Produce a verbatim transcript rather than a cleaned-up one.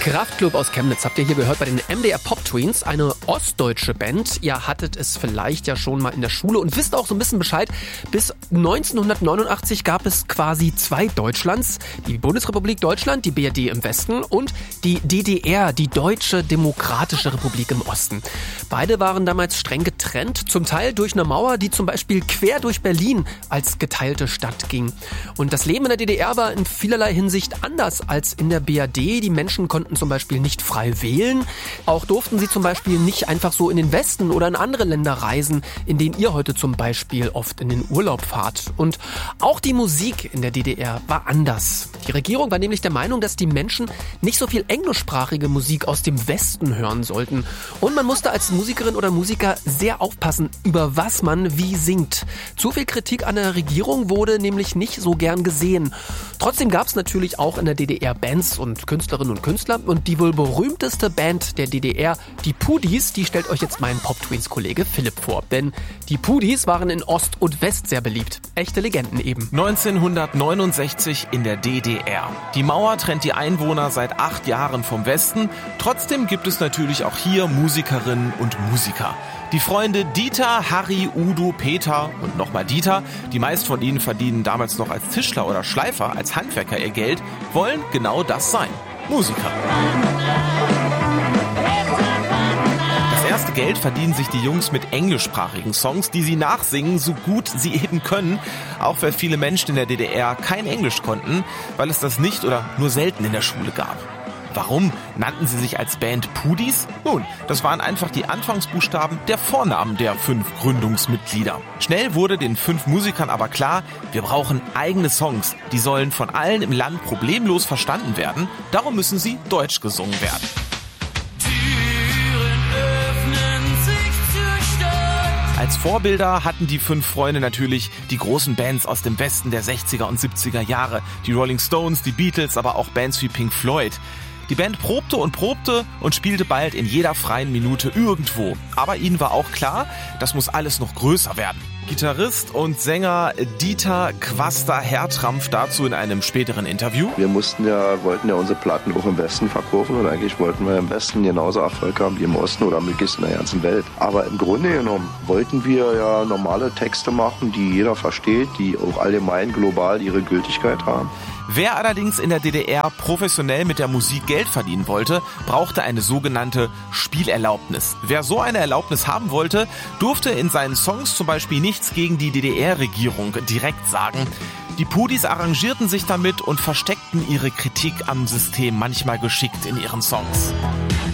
Kraftklub aus Chemnitz habt ihr hier gehört bei den M D R Pop Twins, eine ostdeutsche Band. Ihr hattet es vielleicht ja schon mal in der Schule und wisst auch so ein bisschen Bescheid. Bis neunzehnhundertneunundachtzig gab es quasi zwei Deutschlands. Die Bundesrepublik Deutschland, die B R D im Westen, und die D D R, die Deutsche Demokratische Republik im Osten. Beide waren damals streng getrennt, zum Teil durch eine Mauer, die zum Beispiel quer durch Berlin als geteilte Stadt ging. Und das Leben in der D D R war in vielerlei Hinsicht anders als in der B R D. Die Menschen konnten zum Beispiel nicht frei wählen. Auch durften sie zum Beispiel nicht einfach so in den Westen oder in andere Länder reisen, in denen ihr heute zum Beispiel oft in den Urlaub fahrt. Und auch die Musik in der D D R war anders. Die Regierung war nämlich der Meinung, dass die Menschen nicht so viel englischsprachige Musik aus dem Westen hören sollten. Und man musste als Musikerin oder Musiker sehr aufpassen, über was man wie singt. Zu viel Kritik an der Regierung wurde nämlich nicht so gern gesehen. Trotzdem gab es natürlich auch in der D D R Bands und Künstlerinnen und Künstler. Und die wohl berühmteste Band der D D R, die Pudis, die stellt euch jetzt mein Pop-Twins-Kollege Philipp vor. Denn die Pudis waren in Ost und West sehr beliebt. Echte Legenden eben. neunzehnhundertneunundsechzig in der D D R. Die Mauer trennt die Einwohner seit acht Jahren vom Westen. Trotzdem gibt es natürlich auch hier Musikerinnen und Musiker. Die Freunde Dieter, Harry, Udo, Peter und nochmal Dieter, die meist von ihnen verdienen damals noch als Tischler oder Schleifer, als Handwerker ihr Geld, wollen genau das sein. Musiker. Das erste Geld verdienen sich die Jungs mit englischsprachigen Songs, die sie nachsingen, so gut sie eben können, auch weil viele Menschen in der D D R kein Englisch konnten, weil es das nicht oder nur selten in der Schule gab. Warum nannten sie sich als Band Pudis? Nun, das waren einfach die Anfangsbuchstaben der Vornamen der fünf Gründungsmitglieder. Schnell wurde den fünf Musikern aber klar, wir brauchen eigene Songs. Die sollen von allen im Land problemlos verstanden werden. Darum müssen sie deutsch gesungen werden. Als Vorbilder hatten die fünf Freunde natürlich die großen Bands aus dem Westen der sechziger und siebziger Jahre. Die Rolling Stones, die Beatles, aber auch Bands wie Pink Floyd. Die Band probte und probte und spielte bald in jeder freien Minute irgendwo. Aber ihnen war auch klar, das muss alles noch größer werden. Gitarrist und Sänger Dieter Quaster-Hertrampf dazu in einem späteren Interview. Wir mussten ja, wollten ja unsere Platten auch im Westen verkaufen und eigentlich wollten wir im Westen genauso Erfolg haben wie im Osten oder möglichst in der ganzen Welt. Aber im Grunde genommen wollten wir ja normale Texte machen, die jeder versteht, die auch allgemein global ihre Gültigkeit haben. Wer allerdings in der D D R professionell mit der Musik Geld verdienen wollte, brauchte eine sogenannte Spielerlaubnis. Wer so eine Erlaubnis haben wollte, durfte in seinen Songs zum Beispiel nichts gegen die D D R-Regierung direkt sagen. Die Pudis arrangierten sich damit und versteckten ihre Kritik am System manchmal geschickt in ihren Songs.